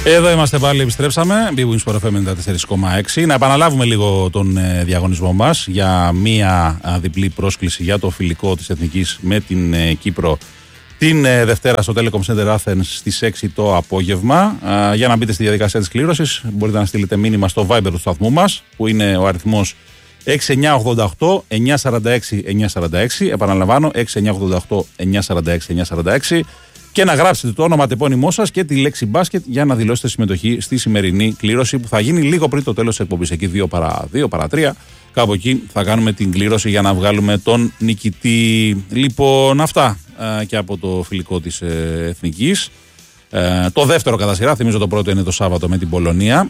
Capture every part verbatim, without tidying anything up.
Εδώ είμαστε πάλι, επιστρέψαμε. Big Wings Sport εφ εμ ενενήντα τέσσερα κόμμα έξι. Να επαναλάβουμε λίγο τον ε, διαγωνισμό μας για μία α, διπλή πρόσκληση για το φιλικό της Εθνικής με την ε, Κύπρο την ε, Δευτέρα στο Telecom Center Athens στις έξι το απόγευμα. Α, για να μπείτε στη διαδικασία της κλήρωσης, μπορείτε να στείλετε μήνυμα στο Viber του σταθμού μας, που είναι ο αριθμός έξι εννιά ογδόντα οκτώ εννιά σαράντα έξι εννιά σαράντα έξι. Επαναλαμβάνω, έξι εννιά ογδόντα οκτώ εννιά σαράντα έξι εννιά σαράντα έξι. Και να γράψετε το όνομα, τεπώνυμό σας και τη λέξη μπάσκετ για να δηλώσετε συμμετοχή στη σημερινή κλήρωση που θα γίνει λίγο πριν το τέλος της εκπομπής. Εκεί δύο παρά δύο, παρά τρία. Κάπου εκεί θα κάνουμε την κλήρωση για να βγάλουμε τον νικητή. Λοιπόν, αυτά ε, και από το φιλικό της ε, Εθνικής. Ε, το δεύτερο κατά σειρά, θυμίζω το πρώτο είναι το Σάββατο με την Πολωνία.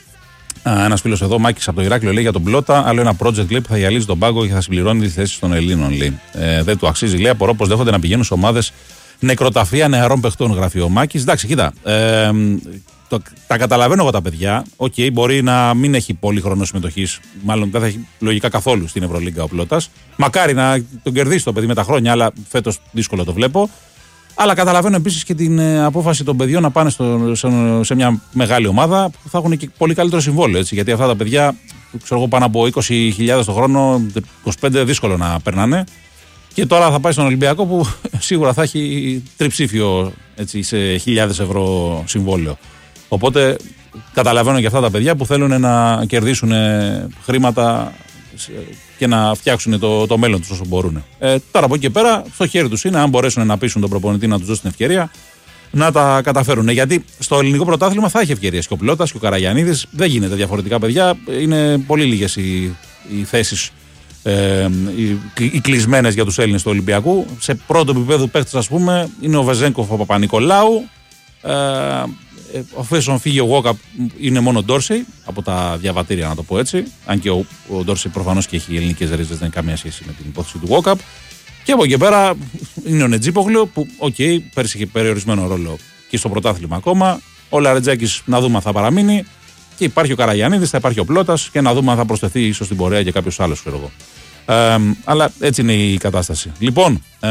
Ε, ένας φίλος εδώ, Μάκης από το Ηράκλειο, λέει για τον Πλότα. Άλλο ένα project λέει, που θα γυαλίζει τον πάγκο και θα συμπληρώνει τις θέσεις των Ελλήνων. Λέει. Ε, δεν του αξίζει, λέει. Απορώ πως δέχονται να πηγαίνουν σε ομάδες νεκροταφεία νεαρών παιχτών, γράφει ο Μάκης. Εντάξει, κοίτα. Ε, το, τα καταλαβαίνω εγώ τα παιδιά. Οκ, okay, μπορεί να μην έχει πολύ χρόνο συμμετοχής. Μάλλον δεν θα έχει λογικά καθόλου στην Ευρωλίγκα ο Πλώτας. Μακάρι να τον κερδίσει το παιδί με τα χρόνια, αλλά φέτος δύσκολο το βλέπω. Αλλά καταλαβαίνω επίσης και την ε, απόφαση των παιδιών να πάνε στο, σε, σε μια μεγάλη ομάδα που θα έχουν και πολύ καλύτερο συμβόλαιο. Έτσι, γιατί αυτά τα παιδιά, ξέρω εγώ, πάνω από είκοσι χιλιάδες το χρόνο, είκοσι πέντε δύσκολο να περνάνε. Και τώρα θα πάει στον Ολυμπιακό που σίγουρα θα έχει τριψήφιο, έτσι, σε χιλιάδες ευρώ συμβόλαιο. Οπότε καταλαβαίνω και αυτά τα παιδιά που θέλουν να κερδίσουν χρήματα και να φτιάξουν το, το μέλλον τους όσο μπορούν. Ε, τώρα από εκεί και πέρα στο χέρι τους είναι, αν μπορέσουν να πείσουν τον προπονητή να τους δώσουν την ευκαιρία, να τα καταφέρουν. Γιατί στο ελληνικό πρωτάθλημα θα έχει ευκαιρίες και ο Πλώτας και ο Καραγιαννίδης. Δεν γίνεται διαφορετικά, παιδιά. Είναι πολύ λίγες οι, οι θέσεις. Ε, οι, οι κλεισμένες για τους Έλληνες του Ολυμπιακού. Σε πρώτο επίπεδο παίκτες, ας πούμε, είναι ο Βεζένκοφ, ο Παπα-Νικολάου. Ε, ο Φέσον φύγει, ο Γόκαπ είναι μόνο ο Ντόρσεϊ, από τα διαβατήρια να το πω έτσι. Αν και ο, ο Ντόρσεϊ προφανώς και έχει ελληνικές ρίζες, δεν έχει καμία σχέση με την υπόθεση του Γόκαπ. Και από εκεί πέρα είναι ο Νετζίπογλου που, οκ, okay, πέρσι είχε περιορισμένο ρόλο και στο πρωτάθλημα ακόμα. Ο Λαρετζάκης να δούμε αν θα παραμείνει. Και υπάρχει ο Καραγιαννίδης, θα υπάρχει ο Πλώτας και να δούμε αν θα προσθεθεί ίσως στην πορεία και κάποιος άλλος, ξέρω εγώ. Ε, αλλά έτσι είναι η κατάσταση. Λοιπόν, ε,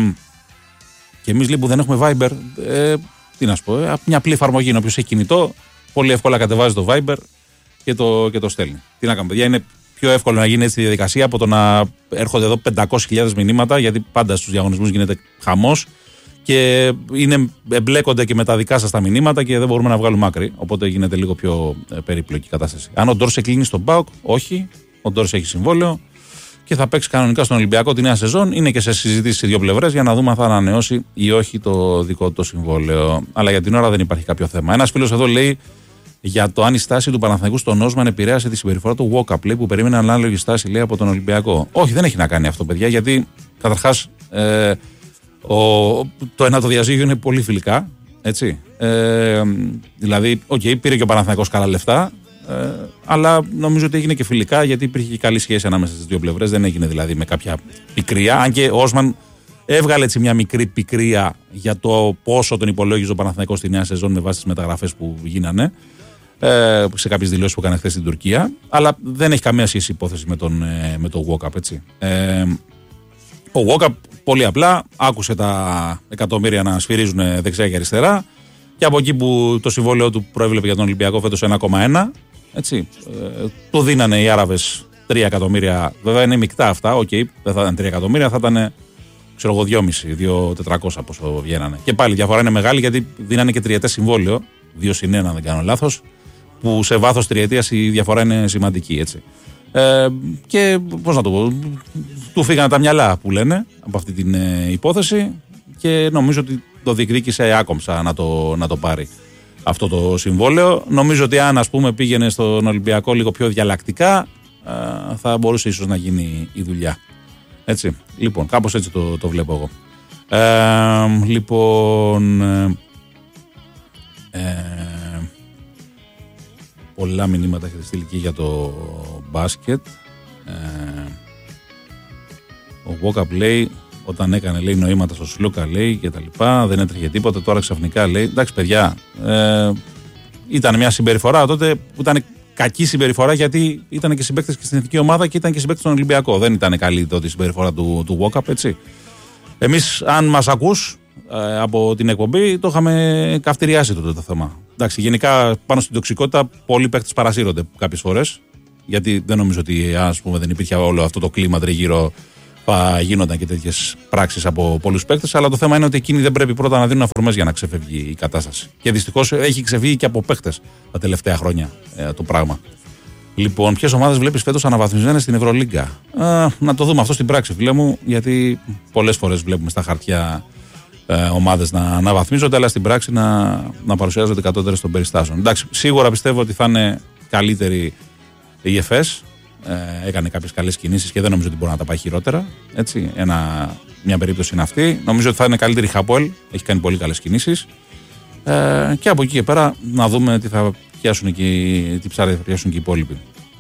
και εμείς λίγο που δεν έχουμε Viber, ε, τι να σου πω, ε, μια απλή εφαρμογή είναι. Όποιος έχει κινητό, πολύ εύκολα κατεβάζει το Viber και το, και το στέλνει. Τι να κάνουμε, παιδιά, είναι πιο εύκολο να γίνει έτσι η διαδικασία από το να έρχονται εδώ πεντακόσιες χιλιάδες μηνύματα, γιατί πάντα στους διαγωνισμούς γίνεται χαμός. Και είναι, εμπλέκονται και με τα δικά σας τα μηνύματα και δεν μπορούμε να βγάλουμε άκρη. Οπότε γίνεται λίγο πιο ε, περίπλοκη η κατάσταση. Αν ο Ντόρσε κλείνει στον ΠΑΟΚ, όχι. Ο Ντόρσε έχει συμβόλαιο και θα παίξει κανονικά στον Ολυμπιακό τη νέα σεζόν. Είναι και σε συζητήσεις οι δύο πλευρές για να δούμε αν θα ανανεώσει ή όχι το δικό του συμβόλαιο. Αλλά για την ώρα δεν υπάρχει κάποιο θέμα. Ένας φίλος εδώ λέει για το αν η στάση του Παναθηναϊκού στον Όσμαν επηρέασε τη συμπεριφορά του Walkup, λέει, που περίμενε ανάλογη στάση, λέει, από τον Ολυμπιακό. Όχι, δεν έχει να κάνει αυτό, παιδιά, γιατί καταρχάς. Ε, Ο, το ένα το διαζύγιο είναι πολύ φιλικά, έτσι. Ε, δηλαδή, οκ, okay, πήρε και ο Παναθηναϊκός καλά λεφτά, ε, αλλά νομίζω ότι έγινε και φιλικά, γιατί υπήρχε και καλή σχέση ανάμεσα στις δύο πλευρές. Δεν έγινε δηλαδή με κάποια πικρία. Αν και ο Όσμαν έβγαλε έτσι μια μικρή πικρία για το πόσο τον υπολόγιζε ο Παναθηναϊκός στη νέα σεζόν με βάση τις μεταγραφές που γίνανε, ε, σε κάποιες δηλώσεις που έκανε χθες στην Τουρκία. Αλλά δεν έχει καμία σχέση η υπόθεση με τον, ε, με τον Walkup, έτσι. Ε, ο Walkup πολύ απλά άκουσε τα εκατομμύρια να σφυρίζουν δεξιά και αριστερά και από εκεί που το συμβόλαιο του προέβλεπε για τον Ολυμπιακό φέτος ένα κόμμα ένα, έτσι, ε, του δίνανε οι Άραβες τρία εκατομμύρια. Βέβαια είναι μεικτά αυτά, οκ, okay, δεν θα ήταν τρία εκατομμύρια, θα ήταν, ξέρω εγώ, δυόμισι, δύο χιλιάδες τετρακόσια πόσο βγαίνανε. Και πάλι η διαφορά είναι μεγάλη, γιατί δίνανε και τριετές συμβόλαιο, δύο συν ένα, αν δεν κάνω λάθος, που σε βάθος τριετίας η διαφορά είναι σημαντική, έτσι. Ε, και πώς να το πω, του φύγανε τα μυαλά που λένε από αυτή την ε, υπόθεση και νομίζω ότι το διεκδίκησε άκομψα να το, να το πάρει αυτό το συμβόλαιο. Νομίζω ότι αν, ας πούμε, πήγαινε στον Ολυμπιακό λίγο πιο διαλλακτικά, ε, θα μπορούσε ίσως να γίνει η δουλειά. Έτσι, λοιπόν, κάπως έτσι το, το βλέπω εγώ. Ε, λοιπόν, ε, ε, πολλά μηνύματα έχετε στείλει και για το μπάσκετ. Ε, ο Walkup λέει, όταν έκανε, λέει, νοήματα στο Σλούκα, λέει, και τα λοιπά, δεν έτρεχε τίποτα, τώρα ξαφνικά, λέει, εντάξει παιδιά, ε, ήταν μια συμπεριφορά τότε που ήταν κακή συμπεριφορά, γιατί ήταν και συμπαίκτες και στην εθνική ομάδα και ήταν και συμπαίκτες στον Ολυμπιακό. Δεν ήταν καλή τότε η συμπεριφορά του, του Walkup, έτσι. Εμείς, αν μας ακούς ε, από την εκπομπή, το είχαμε καυτηριάσει τότε το θέμα. εντάξει, γενικά πάνω στην τοξικότητα πολλοί παίκτες παρασύρονται κάποιες φορές. Γιατί δεν νομίζω ότι ας πούμε, δεν υπήρχε όλο αυτό το κλίμα τριγύρω, θα γίνονταν και τέτοιες πράξεις από πολλούς παίκτες. Αλλά το θέμα είναι ότι εκείνοι δεν πρέπει πρώτα να δίνουν αφορμές για να ξεφεύγει η κατάσταση. Και δυστυχώς έχει ξεφύγει και από παίκτες τα τελευταία χρόνια ε, το πράγμα. Λοιπόν, ποιες ομάδες βλέπεις φέτος αναβαθμισμένες στην Ευρωλίγκα? Ε, να το δούμε αυτό στην πράξη, φίλε μου, γιατί πολλές φορές βλέπουμε στα χαρτιά ε, ομάδες να αναβαθμίζονται, αλλά στην πράξη να, να παρουσιάζονται κατώτερες των περιστάσεων. Εντάξει, σίγουρα πιστεύω ότι θα είναι καλύτερη η εφ ες. Ε, έκανε κάποιες καλές κινήσεις και δεν νομίζω ότι μπορεί να τα πάει χειρότερα. Έτσι, ένα, μια περίπτωση είναι αυτή. Νομίζω ότι θα είναι καλύτερη η Χαπόελ, έχει κάνει πολύ καλές κινήσεις. Ε, και από εκεί και πέρα να δούμε τι θα πιάσουν και, τι ψάρια θα πιάσουν και οι υπόλοιποι.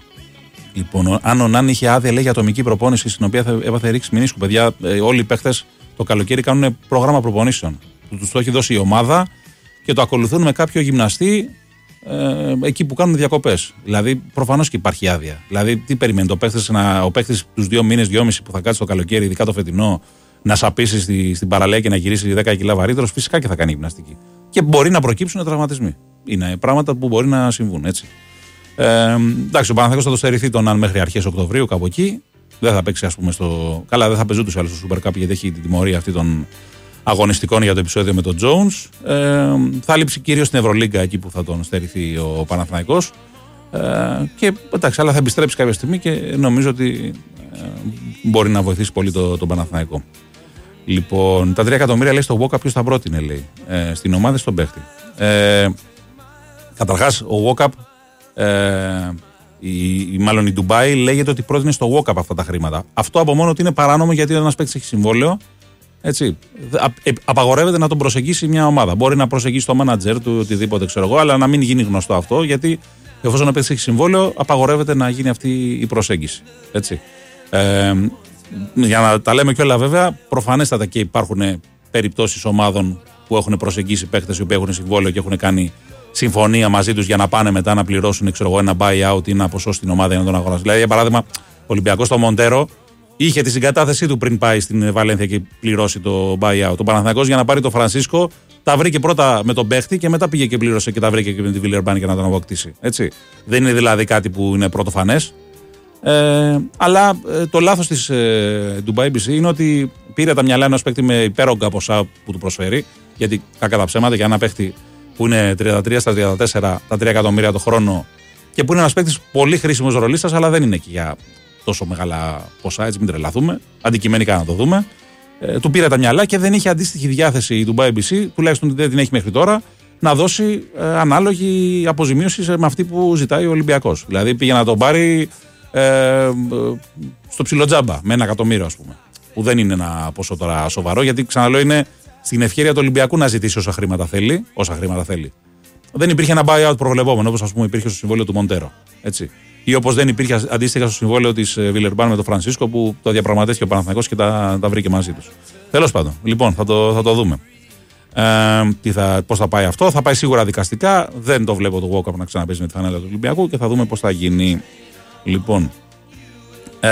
Λοιπόν, αν ο Νάν είχε άδεια, λέει, για ατομική προπόνηση, στην οποία θα έπαθε ρήξη μηνίσκου. Παιδιά, ε, όλοι οι παίχτες το καλοκαίρι κάνουν πρόγραμμα προπονήσεων. Τους το έχει δώσει η ομάδα και το ακολουθούν με κάποιο γυμναστή ε, εκεί που κάνουν διακοπές. Δηλαδή, προφανώς και υπάρχει άδεια. Δηλαδή, τι περιμένει το παίχτης, να, ο παίχτης τους δύο μήνες, δυόμισι που θα κάτσει το καλοκαίρι, ειδικά το φετινό, να σαπίσει στη, στην παραλία και να γυρίσει δέκα κιλά βαρύτερος? Φυσικά και θα κάνει γυμναστική. Και μπορεί να προκύψουν τραυματισμοί. Είναι πράγματα που μπορεί να συμβούν, έτσι. Ε, εντάξει, ο Παναθηναϊκός θα το στερηθεί τον αν μέχρι αρχές Οκτωβρίου, κάπου εκεί. Δεν θα παίξει, ας πούμε, στο. Καλά, δεν θα παίζει ούτως ή άλλως στο Super Cup, γιατί έχει την τιμωρία αυτή των αγωνιστικών για το επεισόδιο με τον Jones. Ε, θα λείψει κυρίως στην Ευρωλίγκα, εκεί που θα τον στερηθεί ο Παναθηναϊκός. Ε, και εντάξει, αλλά θα επιστρέψει κάποια στιγμή και νομίζω ότι ε, μπορεί να βοηθήσει πολύ το, τον Παναθηναϊκό. Λοιπόν, τα τρία εκατομμύρια, λέει, στο Walkup, ποιος θα πρότεινε, λέει, ε, στην ομάδα, στον παίχτη. Ε, Καταρχάς, ο Walkup, ε, η, η, μάλλον η Ντουμπάι, λέγεται ότι πρότεινε στο Walkup αυτά τα χρήματα. Αυτό από μόνο ότι είναι παράνομο, γιατί ένας παίκτης έχει συμβόλαιο. Έτσι, α, ε, απαγορεύεται να τον προσεγγίσει μια ομάδα. Μπορεί να προσεγγίσει το μάνατζερ του, οτιδήποτε, ξέρω εγώ, αλλά να μην γίνει γνωστό αυτό, γιατί εφόσον ο παίκτης έχει συμβόλαιο, απαγορεύεται να γίνει αυτή η προσέγγιση. Έτσι. Ε, για να τα λέμε κιόλα, βέβαια, προφανέστατα και υπάρχουν περιπτώσεις ομάδων που έχουν προσεγγίσει παίκτες οι οποίοι έχουν συμβόλαιο και έχουν κάνει συμφωνία μαζί τους για να πάνε μετά να πληρώσουν, ξέρω εγώ, ένα buyout ή ένα ποσό στην ομάδα για να τον αγοράσουν. Δηλαδή, για παράδειγμα, ο Ολυμπιακός στο Μοντέρο είχε τη συγκατάθεσή του πριν πάει στην Βαλένθια και πληρώσει το buyout. Ο Παναθηναϊκός, για να πάρει το Φρανσίσκο, τα βρήκε πρώτα με τον παίχτη και μετά πήγε και πλήρωσε και τα βρήκε και με τη Βιλερμπάν για να τον αποκτήσει. Έτσι. Δεν είναι δηλαδή κάτι που είναι πρωτοφανές. Ε, αλλά ε, το λάθος της ε, Dubai μπι σι είναι ότι πήρε τα μυαλά ενός παίκτη με υπέρογκα ποσά που του προσφέρει. Γιατί κακά τα ψέματα, για ένα παίκτη που είναι τριάντα τρία στα τριάντα τέσσερα, τα τρία εκατομμύρια το χρόνο, και που είναι ένας παίκτης πολύ χρήσιμος ρολίστας, αλλά δεν είναι εκεί για τόσο μεγάλα ποσά, έτσι, μην τρελαθούμε. Αντικειμενικά να το δούμε. Ε, του πήρε τα μυαλά και δεν είχε αντίστοιχη διάθεση η Dubai μπι σι, τουλάχιστον δεν την έχει μέχρι τώρα, να δώσει ε, ανάλογη αποζημίωση με αυτή που ζητάει ο Ολυμπιακός. Δηλαδή πήγε να τον πάρει ε, στο ψιλοτζάμπα με ένα εκατομμύριο, ας πούμε. Που δεν είναι ένα ποσό τώρα σοβαρό, γιατί ξαναλέω είναι στην ευχέρεια του Ολυμπιακού να ζητήσει όσα χρήματα θέλει. Όσα χρήματα θέλει. Δεν υπήρχε ένα buyout προβλεπόμενο, όπως, ας πούμε, υπήρχε στο συμβόλαιο του Μοντέρο. Έτσι. Ή όπως δεν υπήρχε αντίστοιχα στο συμβόλαιο της Βιλερμπάν με τον Φρανσίσκο, που το διαπραγματεύτηκε ο Παναθηναϊκός και τα, τα βρήκε μαζί τους. Τέλος πάντων, λοιπόν, θα το, θα το δούμε. Ε, τι θα, πώς θα πάει αυτό? Θα πάει σίγουρα δικαστικά. Δεν το βλέπω το Walkup να ξαναπέζει με τη φανέλα του Ολυμπιακού και θα δούμε πώς θα γίνει. Λοιπόν. Ε,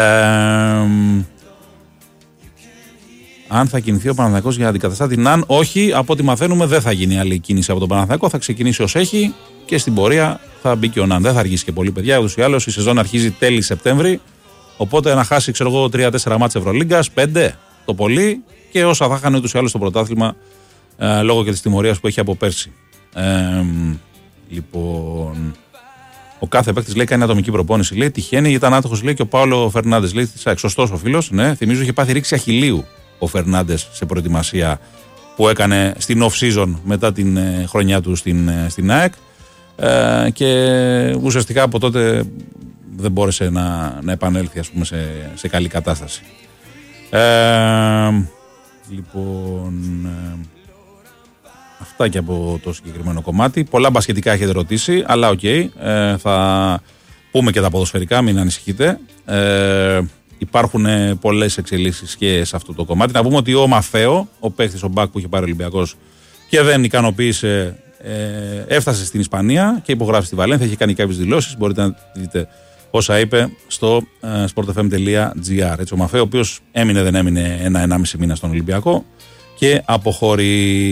αν θα κινηθεί ο Παναθηναϊκός για αντικαταστάτη Ναν, όχι. Από ό,τι μαθαίνουμε, δεν θα γίνει άλλη κίνηση από τον Παναθηναϊκό. Θα ξεκινήσει ως έχει και στην πορεία θα μπει και ο Ναν. Δεν θα αργήσει και πολύ, παιδιά. Ούτως ή άλλως η σεζόν αρχίζει τέλη Σεπτέμβρη. Οπότε να χάσει, ξέρω εγώ, τρία τέσσερα μάτς Ευρωλίγκας, πέντε το πολύ, και όσα θα είχαν ούτως ή άλλως στο πρωτάθλημα ε, λόγω και της τιμωρίας που έχει από πέρσι. Ε, λοιπόν. Ο κάθε παίκτης, λέει, κάνει ατομική προπόνηση. Λέει, τυχαίνει, ήταν άτοχος, λέει, και ο Πάολο Φερνάντες. Λέει, σωστός ο φίλος. Ναι, θυμίζω είχε πάθει ρήξη αχιλλείου ο Φερνάντες σε προετοιμασία που έκανε στην off-season μετά την ε, χρονιά του στην, ε, στην ΑΕΚ. Ε, και ουσιαστικά από τότε δεν μπόρεσε να, να επανέλθει, ας πούμε, σε, σε καλή κατάσταση. Ε, λοιπόν. Ε, Αυτά και από το συγκεκριμένο κομμάτι. Πολλά μπασκετικά έχετε ρωτήσει, αλλά οκ. Okay, ε, θα πούμε και τα ποδοσφαιρικά, μην ανησυχείτε. Ε, υπάρχουν πολλές εξελίξεις και σε αυτό το κομμάτι. Να πούμε ότι ο Μαθαίο, ο παίχτης, ο μπακ που είχε πάρει ο Ολυμπιακός και δεν ικανοποίησε, ε, έφτασε στην Ισπανία και υπογράφει στη Βαλένθια. Έχει κάνει κάποιες δηλώσεις. Μπορείτε να δείτε όσα είπε στο ε, sportfm τελεία gr. Έτσι, ο Μαθαίο, ο οποίος έμεινε, δεν έμεινε ένα ενάμιση μήνα στον Ολυμπιακό και αποχωρεί.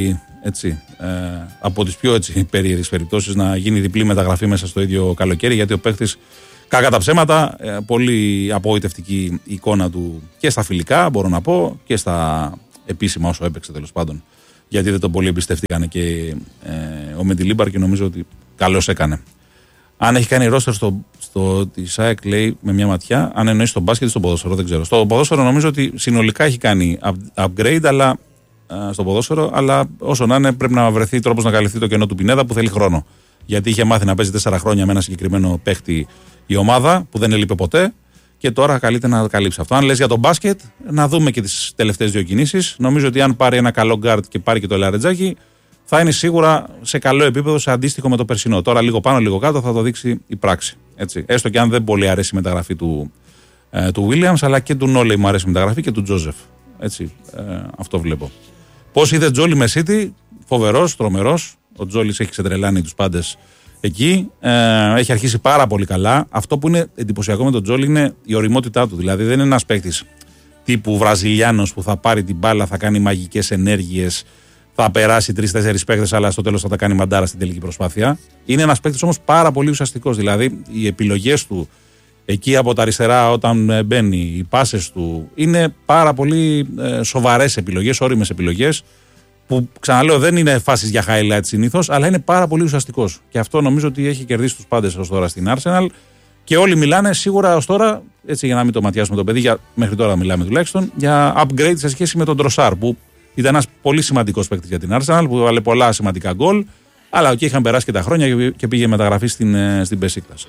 Έτσι, ε, από τις πιο έτσι, περίεργες περιπτώσεις να γίνει διπλή μεταγραφή μέσα στο ίδιο καλοκαίρι, γιατί ο παίκτης, κακά τα ψέματα, ε, πολύ απογοητευτική εικόνα του και στα φιλικά, μπορώ να πω, και στα επίσημα όσο έπαιξε τέλος πάντων. Γιατί δεν τον πολύ εμπιστευτήκανε και ε, ο Μεντιλίμπαρ και νομίζω ότι καλώς έκανε. Αν έχει κάνει ρόστερ στο, στο τη ΣΑΕΚ, λέει με μια ματιά, αν εννοεί στο μπάσκετ ή στο ποδόσφαιρο, δεν ξέρω. Στο ποδόσφαιρο νομίζω ότι συνολικά έχει κάνει upgrade, αλλά στο ποδόσφαιρο, αλλά όσο να είναι πρέπει να βρεθεί τρόπος να καλυφθεί το κενό του Πινέδα που θέλει χρόνο. Γιατί είχε μάθει να παίζει τέσσερα χρόνια με ένα συγκεκριμένο παίχτη η ομάδα που δεν έλειπε ποτέ και τώρα καλείται να καλύψει αυτό. Αν λες για τον μπάσκετ, να δούμε και τις τελευταίες δύο κινήσεις. Νομίζω ότι αν πάρει ένα καλό γκάρτ και πάρει και το Λαρετζάκι, θα είναι σίγουρα σε καλό επίπεδο, σε αντίστοιχο με το περσινό. Τώρα λίγο πάνω, λίγο κάτω θα το δείξει η πράξη. Έτσι. Έστω και αν δεν πολύ αρέσει η μεταγραφή του, ε, του Williams, αλλά και του Νόλεϊ μου αρέσει η μεταγραφή και του Τζόζεφ. Έτσι, ε, αυτό βλέπω. Πώς είδε Τζόλι με City, φοβερός, τρομερός. Ο Τζόλις έχει ξετρελάνει τους πάντες εκεί. Ε, έχει αρχίσει πάρα πολύ καλά. Αυτό που είναι εντυπωσιακό με τον Τζόλι είναι η ωριμότητά του. Δηλαδή δεν είναι ένας παίκτης τύπου Βραζιλιάνος που θα πάρει την μπάλα, θα κάνει μαγικές ενέργειες, θα περάσει τρεις-τέσσερις παίκτες, αλλά στο τέλος θα τα κάνει μαντάρα στην τελική προσπάθεια. Είναι ένας παίκτης όμως πάρα πολύ ουσιαστικός. Δηλαδή οι επιλογές του εκεί από τα αριστερά όταν μπαίνει, οι πάσες του είναι πάρα πολύ ε, σοβαρές επιλογές, ώριμες επιλογές που ξαναλέω δεν είναι φάσεις για highlight συνήθως, αλλά είναι πάρα πολύ ουσιαστικός και αυτό νομίζω ότι έχει κερδίσει τους πάντες ως τώρα στην Arsenal και όλοι μιλάνε σίγουρα ως τώρα, έτσι για να μην το ματιάσουμε το παιδί, για, μέχρι τώρα μιλάμε τουλάχιστον, για upgrade σε σχέση με τον Τροσάρ που ήταν ένας πολύ σημαντικός παίκτης για την Arsenal που έβαλε πολλά σημαντικά γκολ, αλλά εκεί είχαν περάσει και τα χρόνια και πήγε μεταγραφή στην, στην Μπεσίκτας.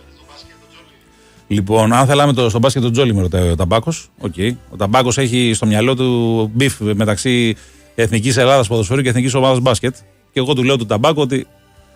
Λοιπόν, αν θέλαμε το, στον μπάσκετ τον Τζόλι, με ρωτάει ο Ταμπάκος. Okay. Ο Ταμπάκος έχει στο μυαλό του μπιφ μεταξύ Εθνικής Ελλάδας Ποδοσφαίρου και Εθνικής Ομάδας Μπάσκετ. Και εγώ του λέω του Ταμπάκο ότι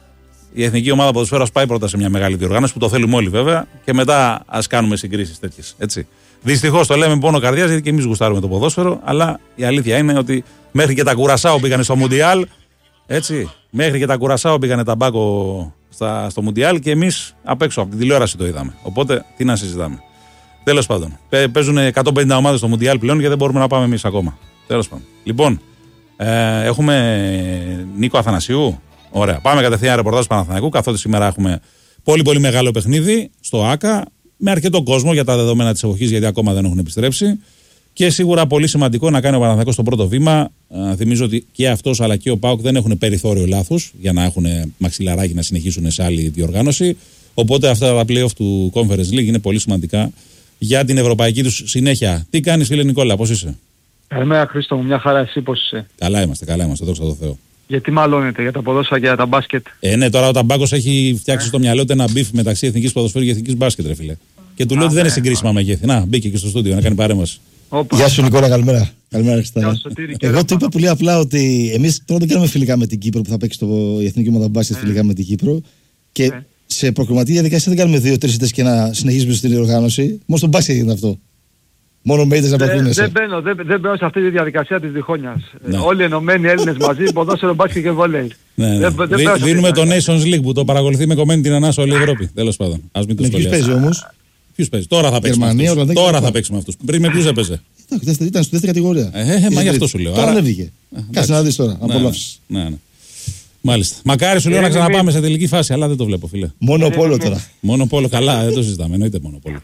η Εθνική Ομάδα Ποδοσφαίρου ας πάει πρώτα σε μια μεγάλη διοργάνωση που το θέλουμε όλοι βέβαια και μετά ας κάνουμε συγκρίσεις τέτοιες. Δυστυχώς το λέμε με πόνο καρδιάς γιατί και εμείς γουστάρουμε το ποδόσφαιρο, αλλά η αλήθεια είναι ότι μέχρι και τα Κουρασάο πήγανε στο Μουντιάλ. Έτσι, μέχρι και τα Κουρασάο πήγανε Ταμπάκο στα, στο Μουντιάλ και εμείς απ' έξω από την τηλεόραση το είδαμε. Οπότε τι να συζητάμε. Τέλος πάντων, παίζουν εκατόν πενήντα ομάδες στο Μουντιάλ πλέον και δεν μπορούμε να πάμε εμείς ακόμα. Τέλος πάντων. Λοιπόν, ε, έχουμε Νίκο Αθανασιού. Ωραία. Πάμε κατευθείαν ρεπορτάζ του Παναθηναϊκού, καθότι σήμερα έχουμε πολύ πολύ μεγάλο παιχνίδι στο ΆΚΑ με αρκετό κόσμο για τα δεδομένα της εποχής, γιατί ακόμα δεν έχουν επιστρέψει. Και σίγουρα πολύ σημαντικό να κάνει ο Παναθηναϊκός το πρώτο βήμα. Α, θυμίζω ότι και αυτός αλλά και ο ΠΑΟΚ δεν έχουν περιθώριο λάθους για να έχουν μαξιλαράκι να συνεχίσουν σε άλλη διοργάνωση. Οπότε αυτά τα play-off του Conference League είναι πολύ σημαντικά για την ευρωπαϊκή τους συνέχεια. Τι κάνεις, φίλε Νικόλα, πώς είσαι? Καλημέρα, Χρήστο μου, μια χαρά, εσύ πώς είσαι? Καλά είμαστε, καλά είμαστε, δόξα τω Θεώ. Γιατί μαλώνετε, για τα ποδόσφαιρα και για τα μπάσκετ? Ε, ναι, τώρα ο Ταμπάκος έχει φτιάξει ε. στο μυαλό του ένα μπιφ μεταξύ Εθνικής Ποδοσφαίρου και Εθνικής Μπάσκετ, ρε φίλε. Και του λέω ότι δεν είναι συγκρίσιμα μεγέθη. Να, μπήκε και στο στούντιο να κάνει παρέμβαση. Γεια σου Νικόλα, καλημέρα. Καλημέρα, εγώ του είπα πολύ απλά ότι εμείς τώρα δεν κάνουμε φιλικά με την Κύπρο που θα παίξει το, η Εθνική Ομάδα Μπάσκετ ε. φιλικά με την Κύπρο. Και ε. σε προκριματική διαδικασία δεν κάνουμε δύο-τρεις ήττες και να συνεχίσουμε στην διοργάνωση. Μόνο στον μπάσκετ γίνεται αυτό. Μόνο με ήττες να προκρίνεσαι. Δεν μπαίνω, δεν, δεν μπαίνω σε αυτή τη διαδικασία της διχόνιας. Ναι. Όλοι ενωμένοι Έλληνες μαζί, ποδόσφαιρο, μπάσκετ και βολέι. Ναι, ναι. Δεν, δεν δίνουμε το Nations League που το παρακολουθεί με κομμένη την ανάσα όλη η Ευρώπη. Τέλος πάντων. Ας μην το σχολιάσουμε. Ποιος παίζει όμως? Ποιος παίζει? Τώρα θα παίξουμε Γερμανία, αυτούς. Τώρα θα παίξουμε αυτούς. Πριν με ποιους έπαιζε? Ήταν στη δεύτερη κατηγορία. Ε, ε, μα γι' αυτό σου λέω. Τώρα ανέβηκε. Κάτσε να δεις τώρα. Απολαύσεις. Ναι, ναι. Μάλιστα. Μακάρι σου λέω να ξαναπάμε σε τελική φάση, αλλά δεν το βλέπω, φίλε. Μόνο πόλο τώρα. Μόνο πόλο, καλά, δεν το συζητάμε. Εννοείται μόνο πόλο.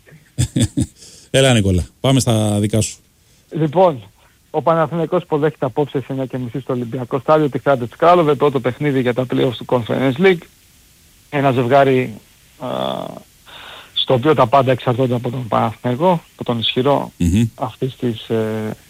Έλα, Νικόλα, πάμε στα δικά σου. Λοιπόν, ο Παναθηναϊκός υποδέχεται απόψε σε εννιά και μισή στο Ολυμπιακό Στάδιο τη Χράντε της Κράλοβε, πρώτο παιχνίδι για τα play-offs του Conference League. Ένα ζευγάρι α, στο οποίο τα πάντα εξαρτώνται από τον Παναθηναϊκό, από τον ισχυρό mm-hmm. αυτής της ε,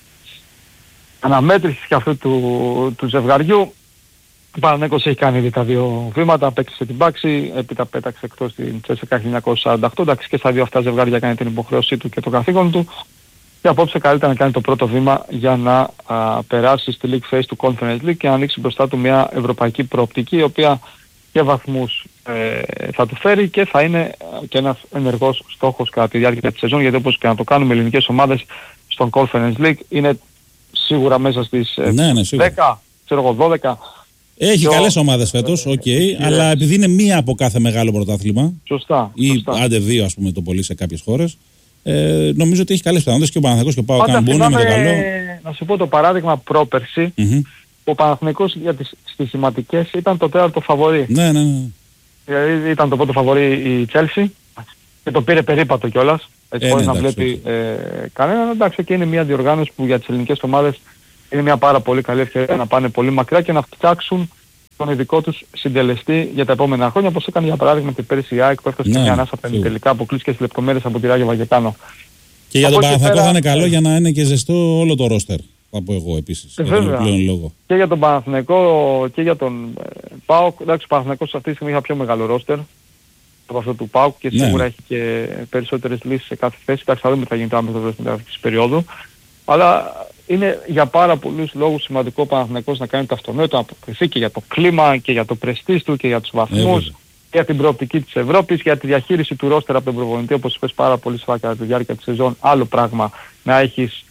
αναμέτρησης και αυτού του, του ζευγαριού. Ο Παναθηναϊκός έχει κάνει ήδη τα δύο βήματα, απέκτησε την πάξη, έπειτα πέταξε εκτός την Τσέσσεκα χίλια εννιακόσια σαράντα οκτώ, εντάξει και στα δύο αυτά ζευγάρια κάνει την υποχρέωσή του και το καθήκον του. Και απόψε καλύτερα να κάνει το πρώτο βήμα για να α, περάσει στη League Phase του Conference League και να ανοίξει μπροστά του μια ευρωπαϊκή προοπτική, η οποία και βαθμούς ε, θα του φέρει και θα είναι και ένας ενεργός στόχος κατά τη διάρκεια της σεζόν, γιατί όπως και να το κάνουμε ελληνικές ομάδες στον Conference League είναι σίγουρα μέσα στις ε, ναι, ναι, δέκα, ξέρω εγώ, δώδεκα. Έχει καλές ομάδες φέτος, οκ, okay, ε, αλλά επειδή είναι μία από κάθε μεγάλο πρωτάθλημα σωστά, ή σωστά. άντε δύο ας πούμε το πολύ σε κάποιες χώρες, ε, νομίζω ότι έχει καλές πιθανότητες και ο Παναθηναϊκός και ο ΠΑΟΚ αν μπουν με το καλό. Να σου πω το παράδειγμα πρόπερση, mm-hmm. ο Παναθηναϊκός για τις στοιχηματικές ήταν το τέταρτο φαβορί. Ναι, ναι, ναι. Δηλαδή ήταν το πρώτο φαβορί η Chelsea και το πήρε περίπατο κιόλας. Έτσι, ε, χωρίς ναι, να εντάξει, βλέπει ε, κανέναν. Εντάξει, και είναι μια διοργάνωση που για τις ελληνικές ομάδες είναι μια πάρα πολύ καλή ευκαιρία να πάνε πολύ μακριά και να φτιάξουν τον ειδικό τους συντελεστή για τα επόμενα χρόνια, όπως έκανε για παράδειγμα και πέρυσι η ΑΕΚ που έφτασε μια ανάσα τελικά, αποκλείστηκε στις λεπτομέρειες από τη Ράγια Βαγετάνο. Και για τον Παναθηναϊκό θα είναι καλό για να είναι και ζεστό όλο το ρόστερ. Θα πω εγώ επίσης. Ε, βέβαια. Λόγο. Και για τον Παναθηναϊκό και για τον ε, ΠΑΟΚ. Εντάξει, ο Παναθηναϊκός αυτή τη στιγμή έχει πιο μεγάλο ρόστερ από αυτό του ΠΑΟΚ και σίγουρα ναι. έχει και περισσότερες λύσεις σε κάθε θέση. Εντάξει, θα δούμε τι θα γίνει τώρα με το τέλος της περίοδου. Αλλά είναι για πάρα πολλούς λόγους σημαντικό ο Παναθηναϊκός να κάνει το αυτονόητο, να αποκριθεί και για το κλίμα και για το πρεστίζ του και για τους βαθμούς, ε, για την προοπτική της Ευρώπης, για τη διαχείριση του ρόστερ από τον προπονητή, όπως είπες πάρα πολύ σφά κατά τη διάρκεια της σεζόν. Άλλο πράγμα να έχεις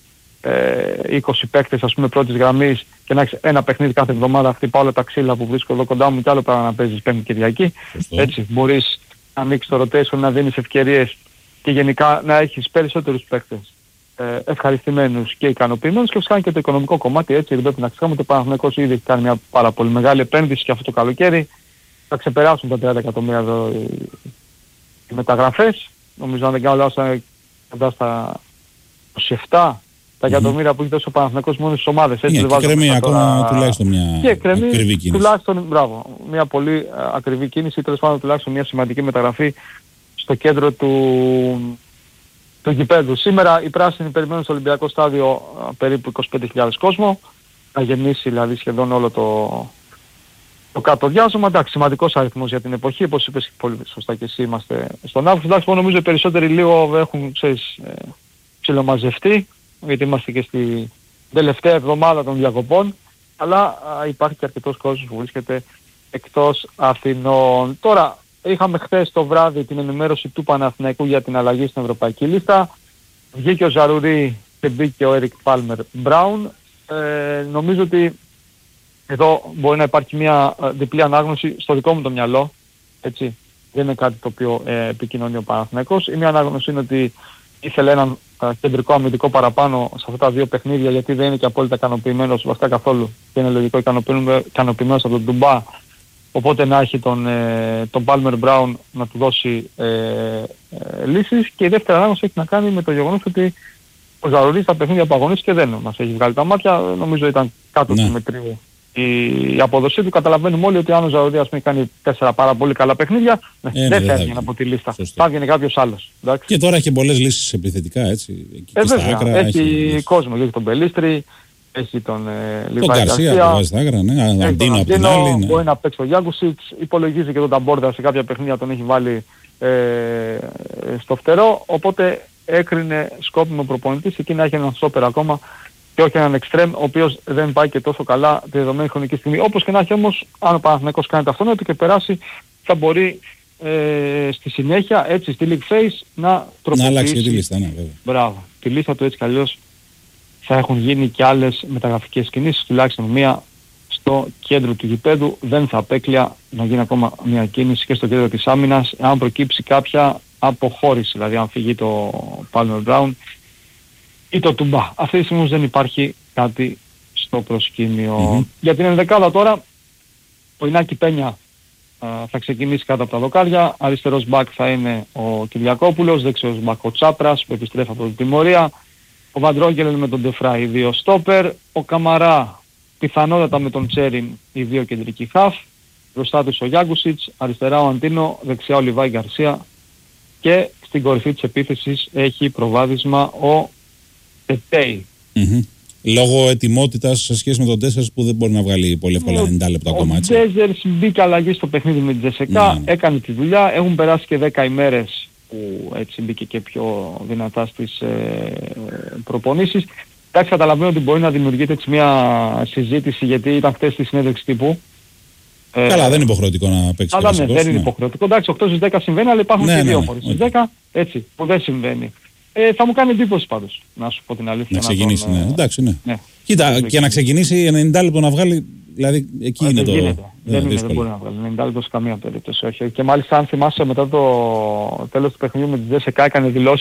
ε, είκοσι παίκτες ας πούμε πρώτης γραμμής και να έχεις ένα παιχνίδι κάθε εβδομάδα, χτυπά όλα τα ξύλα που βρίσκω εδώ κοντά μου και άλλο πράγμα να παίζεις Πέμπτη Κυριακή. Έτσι μπορείς να ανοίξεις το rotation, να δίνεις ευκαιρίες και γενικά να έχεις περισσότερους παίκτες ευχαριστημένους και ικανοποιημένους και φυσικά και το οικονομικό κομμάτι, έτσι δεν πρέπει να ξεχνάμε ότι ο Παναθηναϊκός ήδη έχει κάνει μια πάρα πολύ μεγάλη επένδυση και αυτό το καλοκαίρι θα ξεπεράσουν τα τριάντα εκατομμύρια εδώ οι, οι μεταγραφές. Νομίζω αν δεν κάνω λάθος θα κοντά στα είκοσι επτά τα εκατομμύρια που έχει δώσει ο Παναθηναϊκός μόνο στις ομάδες. Έτσι, yeah, και κρεμεί ακόμα τώρα... τουλάχιστον μια και κρεμεί, ακριβή κίνηση. Τουλάχιστον, μπράβο, μια πολύ ακριβή κίνηση, τέλος πάντων τουλάχιστον μια σημαντική μεταγραφή στο κέντρο του του γηπέδου. Σήμερα οι πράσινοι περιμένουν στο Ολυμπιακό στάδιο περίπου είκοσι πέντε χιλιάδες κόσμο, να γεμίσει δηλαδή σχεδόν όλο το, το κάτω διάζωμα. Εντάξει, σημαντικός αριθμός για την εποχή, όπως είπες πολύ σωστά και εσύ είμαστε στον Αύγουστο. Εντάξει, νομίζω οι περισσότεροι λίγο έχουν, ξέρεις, ε, ψιλομαζευτεί, γιατί είμαστε και στη τελευταία εβδομάδα των διακοπών, αλλά α, υπάρχει και αρκετός κόσμος που βρίσκεται εκτός Αθηνών. Τώρα, είχαμε χθες το βράδυ την ενημέρωση του Παναθηναϊκού για την αλλαγή στην ευρωπαϊκή λίστα. Βγήκε ο Ζαρουρί και μπήκε ο Έρικ Πάλμερ Μπράουν. Ε, νομίζω ότι εδώ μπορεί να υπάρχει μια διπλή ανάγνωση στο δικό μου το μυαλό. Έτσι. Δεν είναι κάτι το οποίο ε, επικοινωνεί ο Παναθηναϊκός. Η μια ανάγνωση είναι ότι ήθελε έναν ε, κεντρικό αμυντικό παραπάνω σε αυτά τα δύο παιχνίδια, γιατί δεν είναι και απόλυτα ικανοποιημένος βασικά καθόλου και είναι λογικό ικανοποιημένος από τον Ντουμπά. Οπότε να έχει τον, ε, τον Palmer Brown να του δώσει ε, ε, λύσεις. Και η δεύτερη ανάγνωση έχει να κάνει με το γεγονός ότι ο Ζαρουρής στα παιχνίδια που αγωνίστηκε δεν μας έχει βγάλει τα μάτια. Νομίζω ήταν κάτω ναι. του μετρίου η, η αποδοσή του. Καταλαβαίνουμε όλοι ότι αν ο Ζαρουρής ας πούμε κάνει τέσσερα πάρα πολύ καλά παιχνίδια, ε, δεν θα έβγαινε από τη λίστα. Σωστό. Θα έβγαινε κάποιος άλλος. Εντάξει. Και τώρα έχει πολλές λύσεις επιθετικά, έτσι. Εκεί ε, και στα άκρα, έχει, έχει κόσμο, έχει τον Πελίστρη. Έχει τον ε, Λιβάη Γκαρσία, τον βάζει στα άκρα, ναι, Αντίνο από την άλλη. Ναι. Μπορεί να παίξει ο Γιάνκουσιτς, υπολογίζει και τον Ταμπόρδα σε κάποια παιχνίδια τον έχει βάλει ε, στο φτερό, οπότε έκρινε σκόπιμο προπονητής εκεί να έχει έναν στόπερ ακόμα και όχι έναν εξτρέμ, ο οποίος δεν πάει και τόσο καλά τη δεδομένη χρονική στιγμή. Όπως και να έχει όμως, αν ο Παναθηναϊκός κάνει το αυτονόητο και περάσει, θα μπορεί ε, στη συνέχεια, έτσι, στη League Phase να τροποποιήσει. Να αλλάξει τη λίστα, ναι, βέβαια. Μπράβο, τη λίστα του έτσι κι αλλιώς. Θα έχουν γίνει και άλλες μεταγραφικές κινήσεις, τουλάχιστον μία στο κέντρο του γηπέδου. Δεν θα απέκλεια να γίνει ακόμα μία κίνηση και στο κέντρο της άμυνας, αν προκύψει κάποια αποχώρηση, δηλαδή αν φύγει το Palmer Brown ή το Τουμπά. Αυτή τη στιγμή δεν υπάρχει κάτι στο προσκήνιο. Mm-hmm. Για την ενδεκάδα τώρα, ο Ινάκη Πένια α, θα ξεκινήσει κάτω από τα δοκάρια. Αριστερός μπακ θα είναι ο Κυριακόπουλος, δεξιός μπακ ο Τσάπρας που επιστρέφει από την τιμωρία. Ο Βαντρόγγελεν με τον Ντεφρά, οι δύο στόπερ. Ο Καμαρά πιθανότατα με τον Τσέριν, οι δύο κεντρικοί χαφ. Μπροστά τους ο Γιάνκουσιτς, αριστερά ο Αντίνο, δεξιά ο Λιβάη Γκαρσία. Και στην κορυφή της επίθεσης έχει προβάδισμα ο Τετέι. Mm-hmm. Λόγω ετοιμότητας σε σχέση με τον Τέσσερς που δεν μπορεί να βγάλει πολύ εύκολα ενενήντα λεπτά ακόμα, έτσι. Ο Τέσσερς μπήκε αλλαγή στο παιχνίδι με την Τζεσεκά, ναι. έκανε τη δουλειά, έχουν περάσει και δέκα ημέρες που έτσι μπήκε και πιο δυνατά στις ε, προπονήσεις. Εντάξει, καταλαβαίνω ότι μπορεί να δημιουργείται έτσι μια συζήτηση, γιατί ήταν χθες στη συνέντευξη τύπου. Καλά, ε, δεν είναι υποχρεωτικό να παίξει. Αλλά ναι, δεν είναι υποχρεωτικό. Εντάξει, οκτώ στις δέκα συμβαίνει, αλλά υπάρχουν ναι, και δύο ναι, φορές. ναι, Στις δέκα, έτσι, που δεν συμβαίνει. Ε, θα μου κάνει εντύπωση πάντως, να σου πω την αλήθεια. Να ξεκινήσει, να τον, ναι. Εντάξει, ναι. ναι. Κοίτα, και να ξεκινήσει ενενήντα λεπτό να βγάλει, δηλαδή εκεί Α, είναι δεν το... Γίνεται. Δεν, είναι, δεν μπορεί να βγάλει ενενήντα λεπτό σε καμία περίπτωση. Όχι. Και μάλιστα αν θυμάσαι μετά το τέλος του παιχνιδιού με τη Τζέσσεκα έκανε δηλώσεις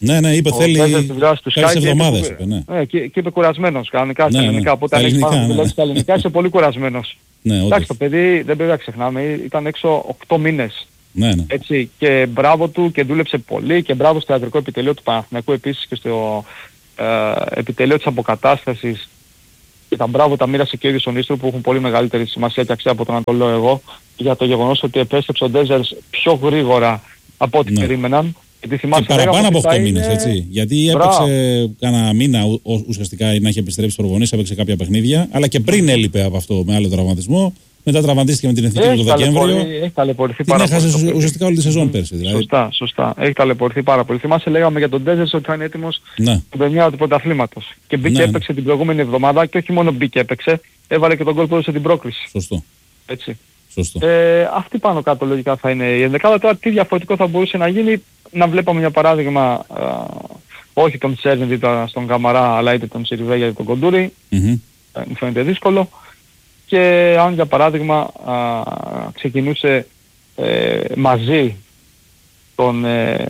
Ναι, ναι, είπε ο θέλει τέσσερις εβδομάδες. Είπε, ναι. Ναι, και, και είπε κουρασμένος κανονικά στα ναι, ελληνικά. Ναι. Οπότε αν έχεις μάθει να δουλεύεις στα ελληνικά είσαι πολύ κουρασμένος. Ναι, εντάξει, το παιδί δεν πρέπει να ξεχνάμε, ήταν έξω οκτώ μήνες. Ναι, ναι. Έτσι, και μπράβο του και δούλεψε πολύ και μπράβο στο ιατρικό επιτελείο του Παναθηναϊκού επίσης και στο ε, επιτελείο της αποκατάστασης. Και τα μπράβο τα μοίρασε και ο ίδιος ο Νίστρου που έχουν πολύ μεγαλύτερη σημασία και αξία από το να το λέω εγώ για το γεγονός ότι επέστρεψε ο Ντέζερς πιο γρήγορα από ό,τι ναι. περίμεναν. Και παραπάνω από οκτώ μήνες, είναι... έτσι. Γιατί έπαιξε κάνα μήνα ου, ουσιαστικά να έχει επιστρέψει προπονήσεις, έπαιξε κάποια παιχνίδια, αλλά και πριν έλειπε από αυτό με άλλο τραυματισμό. Μετά τραυματίστηκε με την εθνική του το Δεκέμβριο. Έχει ταλαιπωρηθεί πάρα πολύ. Την έχασε ουσιαστικά όλη τη σεζόν πέρσι. Δηλαδή. Σωστά, σωστά. Έχει ταλαιπωρηθεί πάρα πολύ. Θυμάσαι, λέγαμε για τον Ντέζερς ότι θα είναι έτοιμος ναι. στην πενιά του πρωταθλήματος. Και μπήκε ναι, έπαιξε ναι. την προηγούμενη εβδομάδα και όχι μόνο μπήκε έπαιξε, έβαλε και τον γκολ που έδωσε την πρόκριση. Σωστό. Έτσι. Σωστό. Ε, αυτή πάνω κάτω λογικά θα είναι η ενδεκάδα. Τώρα τι διαφορετικό θα μπορούσε να γίνει, να βλέπαμε για παράδειγμα α, όχι τον Τσέρνιδη στον Καμαρά αλλά είτε τον Σιριβέγια είτε τον Κοντούρη. Mm-hmm. Ε, μου φαίνεται δύσκολο. Και αν για παράδειγμα α, ξεκινούσε ε, μαζί τον ε,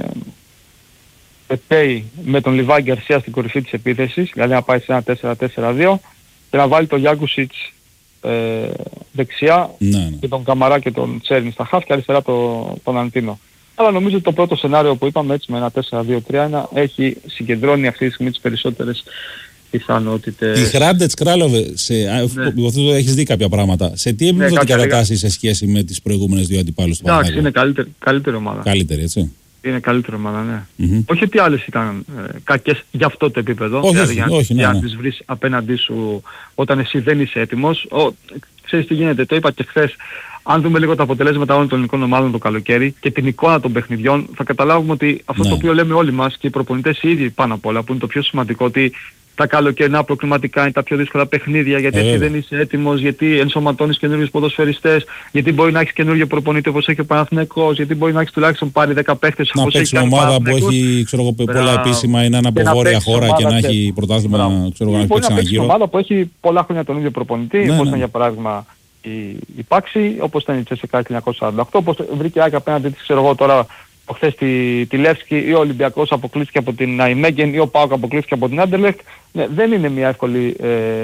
Πετέι με τον Λιβάη Γκαρσία στην κορυφή της επίθεσης, δηλαδή να πάει σε ένα τέσσερα τέσσερα δύο και να βάλει τον Γιάκουσιτς ε, δεξιά ναι, ναι. και τον Καμαρά και τον Τσέρνι στα χαφ και αριστερά το, τον Αντίνο. Αλλά νομίζω ότι το πρώτο σενάριο που είπαμε έτσι με ένα τέσσερα δύο τρία ένα έχει συγκεντρώνει αυτή τη στιγμή τις περισσότερες πιθανότητες. Η Χράντετς Κράλοβε, σε... ναι. έχεις δει κάποια πράγματα. Σε τι επίπεδο ναι, την κατατάσσει σε σχέση με τις προηγούμενες δύο αντιπάλους του Παναθηναϊκού? Εντάξει, είναι καλύτερη, καλύτερη ομάδα. Καλύτερη, έτσι. Είναι καλύτερη ομάδα, ναι. Mm-hmm. Όχι ότι άλλες ήταν ε, κακές για αυτό το επίπεδο. Όχι, δηλαδή, για, όχι, ναι, για ναι. να τις βρεις απέναντί σου όταν εσύ δεν είσαι έτοιμος. Ο, ξέρεις τι γίνεται, το είπα και χθες. Αν δούμε λίγο τα αποτελέσματα όλων των ελληνικών ομάδων το καλοκαίρι και την εικόνα των παιχνιδιών, θα καταλάβουμε ότι αυτό ναι. το οποίο λέμε όλοι μας και οι προπονητές οι ίδιοι πάνω απ' όλα, που είναι το πιο σημαντικό, ότι τα καλοκαιρινά προκριματικά είναι τα πιο δύσκολα παιχνίδια, γιατί ε, εσύ δεν είσαι έτοιμος, γιατί ενσωματώνεις καινούριους ποδοσφαιριστές, γιατί μπορεί να έχεις καινούργιο προπονητή όπως έχει ο Παναθηναϊκός, γιατί μπορεί να έχεις τουλάχιστον πάρει δέκα παίχτες όπως έχει μια ομάδα που έχει ξέρω, πολλά επίσημα, είναι ένα από βόρεια χώρα και να έχει πρωτάθλημα, ξέρω εγώ, να παίξει ένα γύρο. Μια ομάδα που έχει πολλά χρόνια τον ίδιο προπονητή, ναι, όπως ναι. ήταν για παράδειγμα η, η Πάξη, όπως ήταν η Τσέσσεκα χίλια εννιακόσια σαράντα οκτώ, όπως βρήκε άκρη απέναντι της, ξέρω εγώ τώρα, χθες τη, τη Λεύσκη ή ο Ολυμπιακός αποκλείστηκε από την Αϊμέγεν ή ο ΠΑΟΚ αποκλείστηκε από την Άντερλεχτ. Ναι, δεν είναι μια εύκολη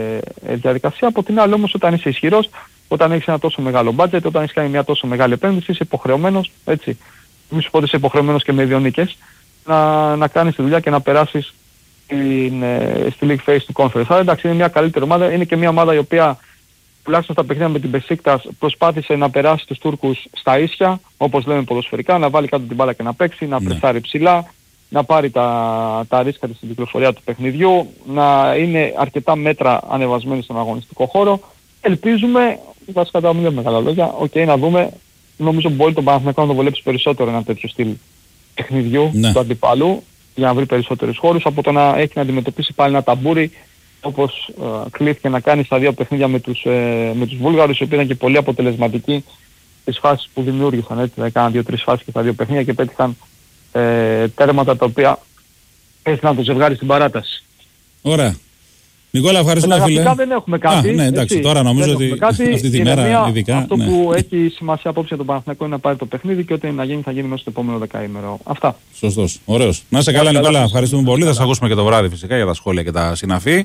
ε, διαδικασία. Από την άλλη όμως όταν είσαι ισχυρός, όταν έχεις ένα τόσο μεγάλο budget, όταν έχεις κάνει μια τόσο μεγάλη επένδυση, είσαι υποχρεωμένος, έτσι, μη σου πω ότι είσαι υποχρεωμένος και με δύο νίκες, να, να κάνεις τη δουλειά και να περάσεις στην, ε, στη League Phase του Conference. Άρα εντάξει, είναι μια καλύτερη ομάδα, είναι και μια ομάδα η οποία τουλάχιστον στα παιχνίδια με την Μπεσίκτας προσπάθησε να περάσει τους Τούρκους στα ίσια, όπως λέμε ποδοσφαιρικά, να βάλει κάτω την μπάλα και να παίξει, να ναι. πρεσάρει ψηλά, να πάρει τα, τα ρίσκα της στην κυκλοφορία του παιχνιδιού, να είναι αρκετά μέτρα ανεβασμένοι στον αγωνιστικό χώρο. Ελπίζουμε, βασικά τα μιλάμε μεγάλα λόγια, okay, να δούμε, νομίζω μπορεί τον Παναθηναϊκό να το βολέψει περισσότερο ένα τέτοιο στυλ παιχνιδιού ναι. του αντιπάλου, για να βρει περισσότερους χώρους, από το να έχει να αντιμετωπίσει πάλι ένα ταμπούρι, όπως ε, κλείθηκε να κάνει στα δύο παιχνίδια με τους, ε, με τους Βούλγαρους, οι οποίοι ήταν και πολύ αποτελεσματικοί στις φάσεις που δημιούργησαν. Έτσι, έκαναν δύο-τρεις φάσεις και στα δύο παιχνίδια και πέτυχαν ε, τέρματα τα οποία έστειλαν το ζευγάρι στην παράταση. Ωραία. Νικόλα, ευχαριστούμε φίλε. Φυσικά δεν έχουμε κάτι. Α, ναι, εντάξει, έτσι, τώρα νομίζω ότι κάτι, αυτή τη μέρα μια, ειδικά. Αυτό ναι. που έχει σημασία απόψε για τον Παναθηναϊκό είναι να πάρει το παιχνίδι και ό,τι να γίνει θα γίνει μέσα στο επόμενο δεκαήμερο. Αυτά. Σωστός. Ωραίος. Να είσαι καλά, Νικόλα. Ευχαριστούμε πολύ. Θα σας ακούσουμε και το βράδυ φυσικά για τα σχόλια και τα συναφή.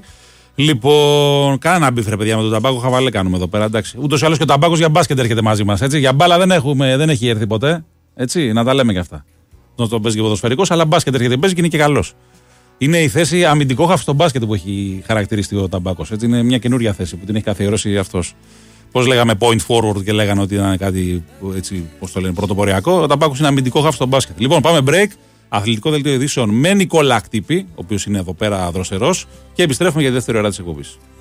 Λοιπόν, κάνα μπιφ ρε παιδιά με τον Ταμπάκο, χαβαλέ κάνουμε εδώ πέρα. Εντάξει. Ούτως ή άλλως και ο Ταμπάκος για μπάσκετ έρχεται μαζί μας. Έτσι. Για μπάλα δεν, έχουμε, δεν έχει έρθει ποτέ. Έτσι, να τα λέμε και αυτά. Να τον παίζει και ποδοσφαιρικός, αλλά μπάσκετ έρχεται παίζει και είναι και καλός. Είναι η θέση αμυντικό χαφ στο μπάσκετ που έχει χαρακτηριστεί ο Ταμπάκος. Έτσι. Είναι μια καινούρια θέση που την έχει καθιερώσει αυτός. Πώς λέγαμε point forward και λέγανε ότι ήταν κάτι έτσι, πώς το λένε, πρωτοποριακό. Ο Ταμπάκος είναι αμυντικό χαφ στο μπάσκετ. Λοιπόν, πάμε break. Αθλητικό δελτίο ειδήσεων με Νικόλα Κτύπη, ο οποίος είναι εδώ πέρα δροσερός, και επιστρέφουμε για τη δεύτερη ώρα της εκπομπής.